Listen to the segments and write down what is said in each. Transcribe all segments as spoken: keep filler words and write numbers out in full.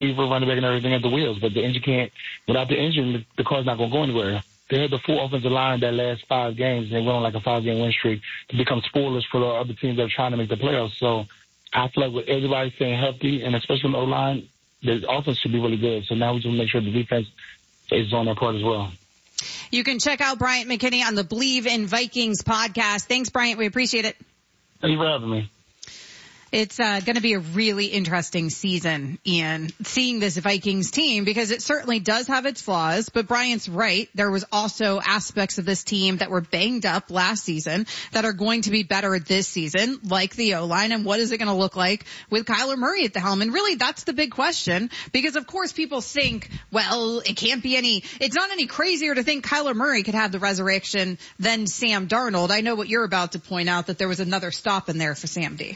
for running back and everything at the wheels, but the engine can't, without the engine, the car's not going to go anywhere. They had the full offensive line that last five games. They went on like a five-game win streak to become spoilers for the other teams that are trying to make the playoffs. So I feel like with everybody staying healthy, and especially on the O-line, the offense should be really good. So now we just make sure the defense is on their part as well. You can check out Bryant McKinnie on the Believe in Vikings podcast. Thanks, Bryant. We appreciate it. Thank you for having me. It's uh, going to be a really interesting season, Ian, seeing this Vikings team, because it certainly does have its flaws. But Brian's right. There was also aspects of this team that were banged up last season that are going to be better this season, like the O-line. And what is it going to look like with Kyler Murray at the helm? And really, that's the big question, because, of course, people think, well, it can't be any – it's not any crazier to think Kyler Murray could have the resurrection than Sam Darnold. I know what you're about to point out, that there was another stop in there for Sam D.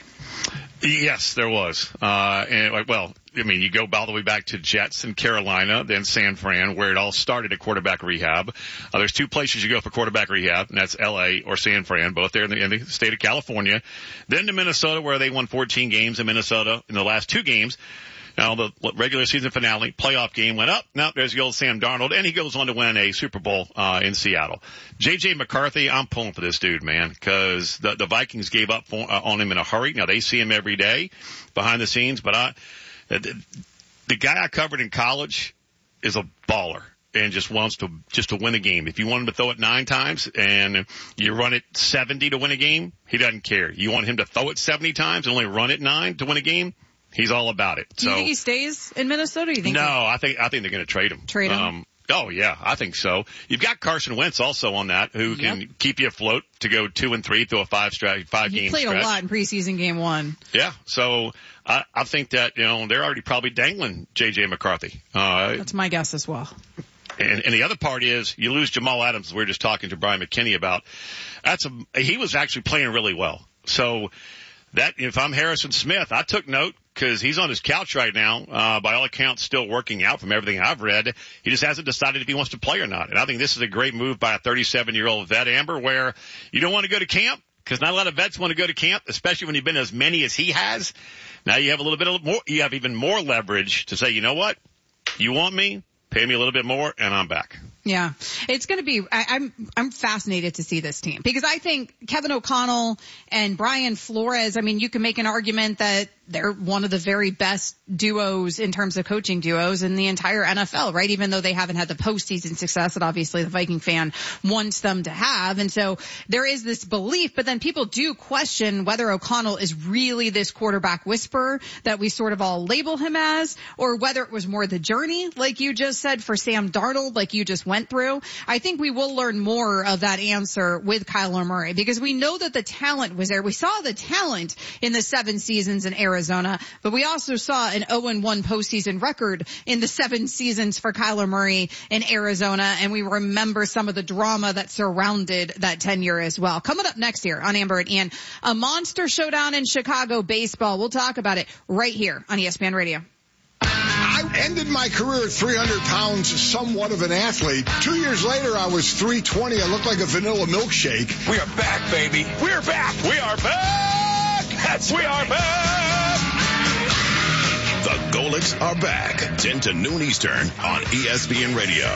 Yes, there was. Uh, and well, I mean, you go all the way back to Jets in Carolina, then San Fran, where it all started at quarterback rehab. Uh, there's two places you go for quarterback rehab, and that's L A or San Fran, both there in the, in the state of California. Then to Minnesota, where they won fourteen games in Minnesota in the last two games. Now, the regular season finale, playoff game went up. Now, there's the old Sam Darnold, and he goes on to win a Super Bowl uh in Seattle. J J. McCarthy, I'm pulling for this dude, man, because the, the Vikings gave up for, uh, on him in a hurry. Now, they see him every day behind the scenes, but I, the, the guy I covered in college is a baller and just wants to just to win a game. If you want him to throw it nine times and you run it seventy to win a game, he doesn't care. You want him to throw it seventy times and only run it nine to win a game, he's all about it. Do you so, think he stays in Minnesota? Or you think no, he... I think I think they're going to trade him. Trade him. Um, oh yeah, I think so. You've got Carson Wentz also on that, who can yep. keep you afloat to go two and three through a five stretch, five he game played stretch. a lot in preseason game one. Yeah, so I, I think that you know they're already probably dangling J J. McCarthy. Uh, That's my guess as well. And, and the other part is you lose Jamal Adams. We were just talking to Brian McKinney about. That's a he was actually playing really well. So that if I'm Harrison Smith, I took note. Because he's on his couch right now, uh, by all accounts still working out from everything I've read. He just hasn't decided if he wants to play or not. And I think this is a great move by a thirty-seven-year-old vet, Amber, where you don't want to go to camp, because not a lot of vets want to go to camp, especially when you've been as many as he has. Now you have a little bit of more, you have even more leverage to say, you know what? You want me? Pay me a little bit more, and I'm back. Yeah, it's going to be. I, I'm I'm fascinated to see this team, because I think Kevin O'Connell and Brian Flores. I mean, you can make an argument that they're one of the very best duos in terms of coaching duos in the entire N F L, right? Even though they haven't had the postseason success that obviously the Viking fan wants them to have. And so there is this belief, but then people do question whether O'Connell is really this quarterback whisperer that we sort of all label him as, or whether it was more the journey, like you just said, for Sam Darnold, like you just went through. I think we will learn more of that answer with Kyler Murray, because we know that the talent was there. We saw the talent in the seven seasons in Arizona, but we also saw an oh and one postseason record in the seven seasons for Kyler Murray in Arizona, and we remember some of the drama that surrounded that tenure as well. Coming up next year on Amber and Ian, a monster showdown in Chicago baseball. We'll talk about it right here on E S P N Radio. I ended my career at three hundred pounds, somewhat of an athlete. Two years later, I was three twenty. I looked like a vanilla milkshake. We are back, baby. We're back. We are back. That's we are back. The Golics are back. ten to noon Eastern on E S P N Radio.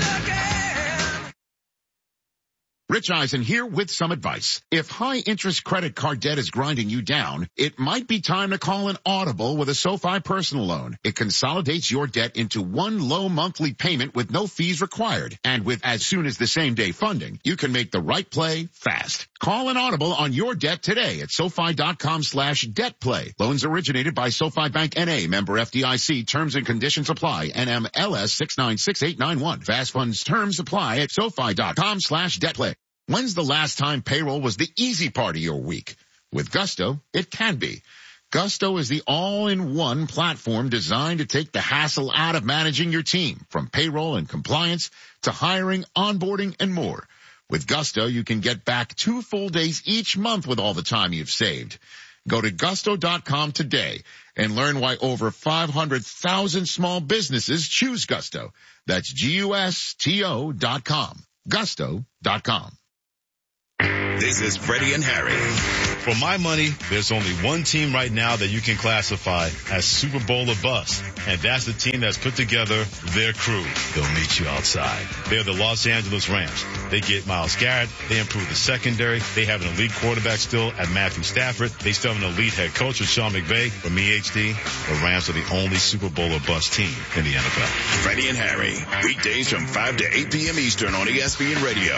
Rich Eisen here with some advice. If high-interest credit card debt is grinding you down, it might be time to call an Audible with a SoFi personal loan. It consolidates your debt into one low monthly payment with no fees required. And with as soon as the same day funding, you can make the right play fast. Call an Audible on your debt today at SoFi.com slash debt play. Loans originated by SoFi Bank N A, member F D I C. Terms and conditions apply. N M L S six nine six eight nine one. Fast funds terms apply at SoFi.com slash debt play. When's the last time payroll was the easy part of your week? With Gusto, it can be. Gusto is the all-in-one platform designed to take the hassle out of managing your team, from payroll and compliance to hiring, onboarding, and more. With Gusto, you can get back two full days each month with all the time you've saved. Go to gusto dot com today and learn why over five hundred thousand small businesses choose Gusto. That's G U S T O dot com. Gusto dot com. This is Freddie and Harry. For my money, there's only one team right now that you can classify as Super Bowl or bust, and that's the team that's put together their crew. They'll meet you outside. They're the Los Angeles Rams. They get Myles Garrett. They improve the secondary. They have an elite quarterback still at Matthew Stafford. They still have an elite head coach with Sean McVay. For me, H D, the Rams are the only Super Bowl or bust team in the N F L. Freddie and Harry, weekdays from five to eight p.m. Eastern on E S P N Radio.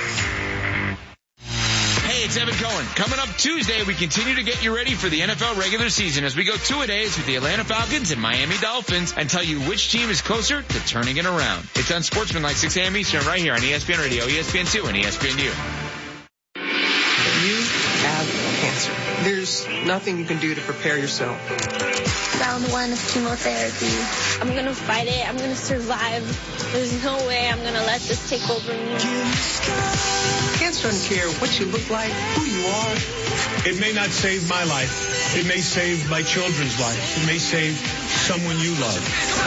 Hey, it's Evan Cohen. Coming up Tuesday, we continue to get you ready for the N F L regular season as we go two-a-days with the Atlanta Falcons and Miami Dolphins and tell you which team is closer to turning it around. It's Unsportsmanlike, six a.m. Eastern, right here on E S P N Radio, E S P N two, and E S P N U. You have cancer. There's nothing you can do to prepare yourself. Round one of chemotherapy. I'm going to fight it. I'm going to survive. There's no way I'm going to let this take over me. Cancer doesn't care what you look like, who you are. It may not save my life. It may save my children's life. It may save someone you love.